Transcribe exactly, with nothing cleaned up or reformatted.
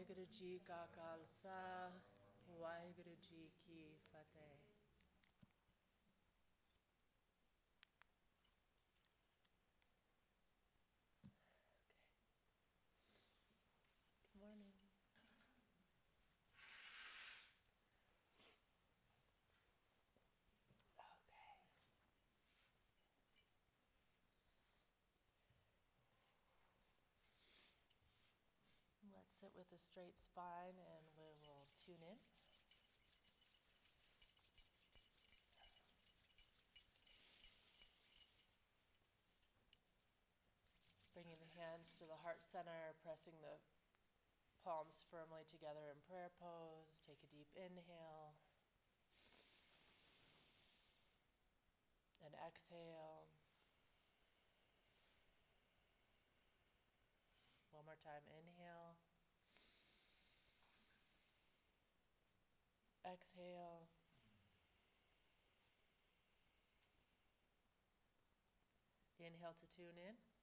ਵਾਹਿਗੁਰੂ ਜੀ ਕਾ ਖਾਲਸਾ ਵਾਹਿਗੁਰੂ ਜੀ ਕੀ ਫਤਿਹ। Good morning. Okay. Let's sit with a straight spine and we will tune in. Bringing the hands to the heart center, pressing the palms firmly together in prayer pose. Take a deep inhale. And exhale. One more time, inhale. Exhale. Inhale to tune in.